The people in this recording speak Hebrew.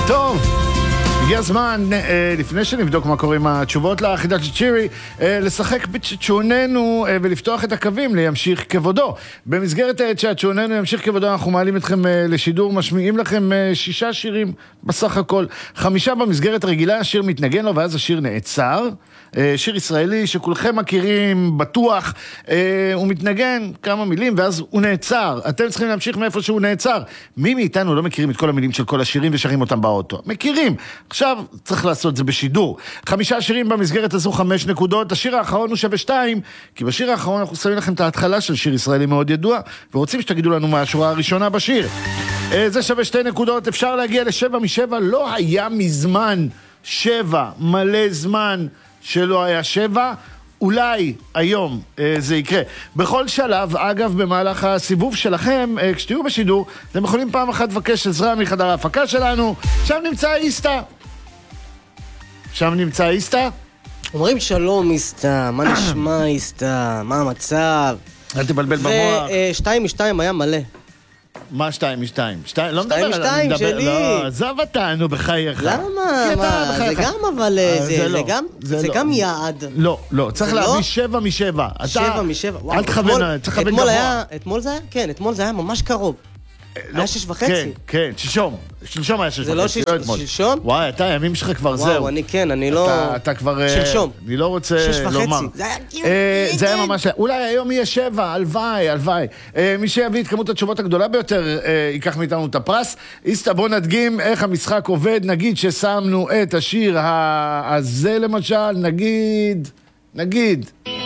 טוב, הגיע הזמן, לפני שנבדוק מה קורה עם התשובות לחידה של צ'ירי, לשחק בצ'צ'וננו ולפתוח את הקווים לימשיך כבודו. במסגרת צ'צ'וננו ימשיך כבודו אנחנו מעלים אתכם לשידור, משמיעים לכם 6 שירים בסך הכל. 5 במסגרת הרגילה, השיר מתנגן לו ואז השיר נעצר. שיר ישראלי שכולכם מכירים, בטוח, הוא מתנגן כמה מילים ואז הוא נעצר. אתם צריכים להמשיך מאיפה שהוא נעצר. מי מאיתנו לא מכירים את כל המילים של כל השירים ושרים אותם באוטו? מכירים. עכשיו צריך לעשות זה בשידור. 5 שירים במסגרת הזו 5 נקודות. השיר האחרון הוא שווה 2, כי בשיר האחרון אנחנו שמים לכם את ההתחלה של שיר ישראלי מאוד ידוע, ורוצים שתגידו לנו מה השורה הראשונה בשיר. זה שווה 2 נקודות. אפשר להגיע ל7 מ7. לא היה מזמן 7, מלא זמן שלא היה 7, אולי היום זה יקרה. בכל שלב, אגב, במהלך הסיבוב שלכם, כשתהיו בשידור, אתם יכולים פעם אחת לבקש עזרה מחדר ההפקה שלנו. שם נמצא איסטה. אומרים שלום איסטה, מה נשמע איסטה, מה המצב? אל תבלבל במוח. ו2 מ2 היה מלא. מה 2 מ2? 2 מ2 שלי. לא, עזב אותנו בחייך. למה? זה גם אבל, זה גם יעד. לא, צריך להביא 7 מ7. 7 מ7. אל תכוון, צריך לכוון גבוה. אתמול זה היה? כן, אתמול זה היה ממש קרוב. היה 6.5. כן, שלשום היה 6.5. זה לא שלשום? וואי, אתה, הימים שלך כבר זהו. וואו, אני לא... אתה כבר... שלשום. אני לא רוצה לומר. 6.5. זה היה ממש... אולי היום יהיה 7, הלוואי. מי שיביא את כמות התשובות הגדולה ביותר, ייקח מאיתנו את הפרס. איסטה, בוא נדגים איך המשחק עובד. נגיד ששמנו את השיר הזה למשל, נגיד...